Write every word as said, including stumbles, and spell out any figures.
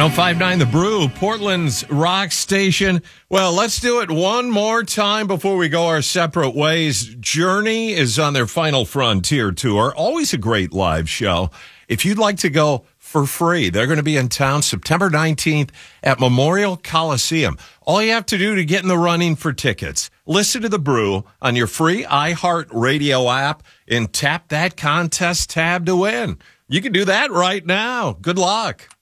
oh five point nine The Brew, Portland's rock station. Well, let's do it one more time before we go our separate ways. Journey is on their Final Frontier tour. Always a great live show. If you'd like to go for free, they're going to be in town September nineteenth at Memorial Coliseum. All you have to do to get in the running for tickets, listen to The Brew on your free iHeartRadio app and tap that contest tab to win. You can do that right now. Good luck.